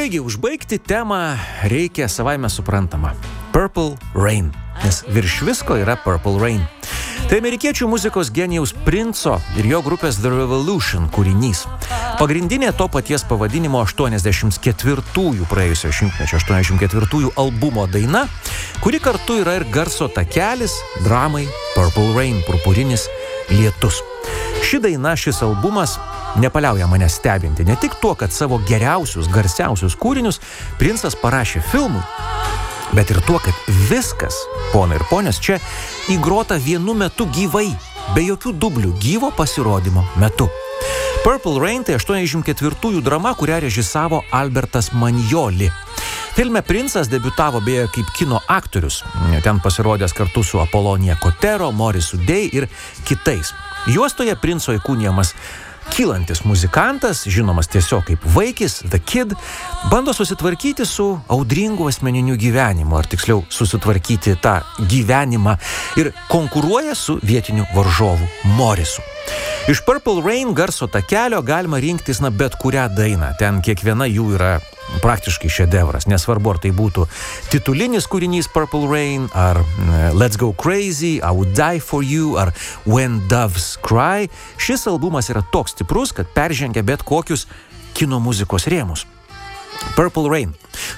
Taigi, užbaigti temą reikia savaime suprantama. Purple Rain, nes virš visko yra Purple Rain. Tai amerikiečių muzikos genijaus Princo ir jo grupės The Revolution kūrinys. Pagrindinė to paties pavadinimo 84-ųjų praėjusio šimtmečio 84-ųjų albumo daina, kuri kartu yra ir garso takelis dramai Purple Rain, purpurinis lietus. Ši daina, šis albumas nepaliauja mane stebinti ne tik tuo, kad savo geriausius, garsiausius kūrinius Princas parašė filmui, bet ir tuo, kad viskas, ponai ir ponios, čia įgrota vienu metu gyvai, be jokių dublių, gyvo pasirodymo metu. Purple Rain tai 84-ųjų drama, kurią režisavo Albertas Manjoli. Filme Princas debiutavo beje kaip kino aktorius, ten pasirodęs kartu su Apolonija Kotero, Morisu Day ir kitais. Juostoje Princo įkūnijamas kylantis muzikantas, žinomas tiesiog kaip vaikis, The Kid, bando susitvarkyti su audringu asmeniniu gyvenimu, ar tiksliau susitvarkyti tą gyvenimą ir konkuruoja su vietiniu varžovu Morisu. Iš Purple Rain garso takelio galima rinktis bet kurią dainą, ten kiekviena jų yra praktiškai šedevras, nesvarbu ar tai būtų titulinis kūrinys Purple Rain, ar Let's Go Crazy, I Would Die For You, ar When Doves Cry. Šis albumas yra toks stiprus, kad peržengia bet kokius kino muzikos rėmus. Purple Rain.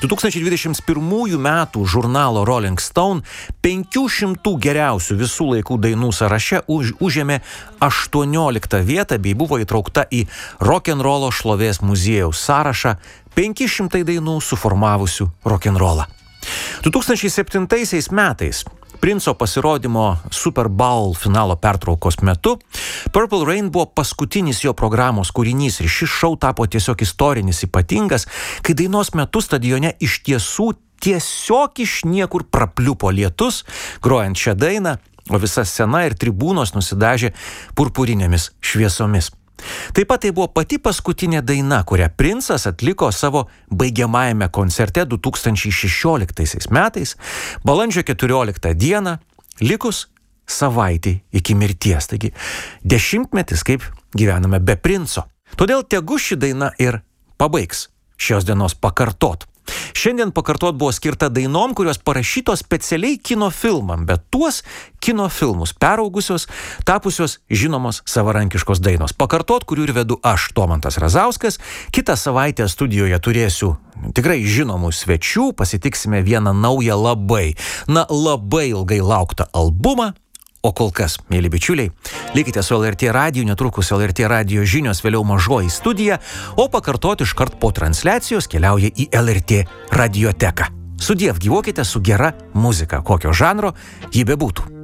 2021 metų žurnalo Rolling Stone 500 geriausių visų laikų dainų sąraše užėmė 18 vietą bei buvo įtraukta į rock'n'rollo šlovės muziejaus sąrašą 500 dainų suformavusių rock'n'rollą. 2007 metais Princo pasirodymo Super Bowl finalo pertraukos metu Purple Rain buvo paskutinis jo programos kūrinys ir šis šou tapo tiesiog istorinis ypatingas, kai dainos metu stadione iš tiesų tiesiog iš niekur prapliupo lietus, grojant šią dainą, o visa scena ir tribūnos nusidažė purpurinėmis šviesomis. Taip pat tai buvo pati paskutinė daina, kurią Princas atliko savo baigiamajame koncerte 2016 metais, balandžio 14 dieną, likus savaitei iki mirties. Taigi 10 metus, kaip gyvename be Princo. Todėl tegu ši daina ir pabaigs šios dienos pakartot. Šiandien pakartot buvo skirta dainom, kurios parašytos specialiai kino filmam, bet tuos kino filmus peraugusios, tapusios žinomos savarankiškos dainos. Pakartot, kurių ir vedu aš, Tomantas Razauskas. Kitą savaitę studijoje turėsiu tikrai žinomų svečių, pasitiksime vieną naują labai ilgai lauktą albumą. O kol kas, mėly bičiuliai, likite su LRT radiju, netrukus LRT radijo žinios, vėliau mažoji studija, o pakartot iškart po transliacijos keliauja į LRT radioteką. Sudiev, gyvuokite su gera muzika, kokio žanro ji bebūtų.